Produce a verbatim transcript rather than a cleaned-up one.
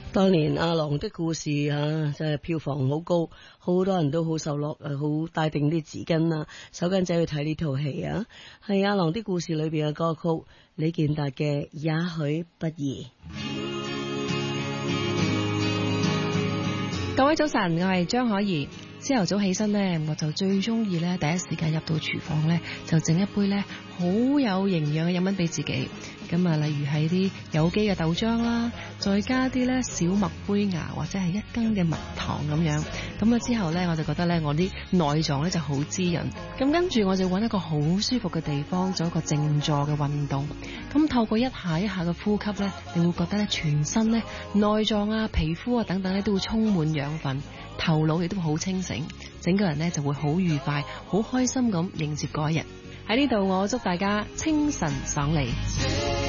當年阿郎的故事啊，就係票房好高，好多人都好受落，誒，好帶定啲紙巾啊、手巾仔去睇呢套戲啊。係阿郎的故事裏邊嘅歌曲，李健達嘅也許不易。 各位早晨，我係張可怡。朝頭早起身呢，我就最中意呢，第一時間入到廚房呢，就整一杯呢好有營養嘅飲品俾自己。咁啊，例如係啲有機嘅豆漿啦，再加啲呢小麥胚芽或者係一羹嘅蜜糖咁樣。咁啊之後呢，我就覺得呢，我啲內臟呢就好滋潤。咁跟住我就揾一個好舒服嘅地方做一個靜坐嘅運動。咁透過一下一下嘅呼吸呢，你會覺得呢全身呢內臟啊、皮膚啊等等呢都會充滿養分。頭腦亦都好清醒，整個人呢就會好愉快、好開心咁迎接嗰一日。喺呢度，我祝大家清晨爽利。